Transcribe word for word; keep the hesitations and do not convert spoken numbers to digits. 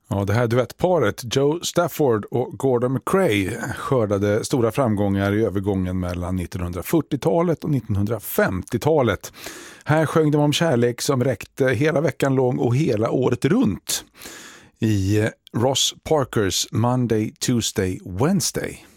Ja, det här duettparet Joe Stafford och Gordon McRae skördade stora framgångar i övergången mellan nittonhundrafyrtiotalet och nittonhundrafemtiotalet. Här sjöng de om kärlek som räckte hela veckan lång och hela året runt i Ross Parkers Monday, Tuesday, Wednesday.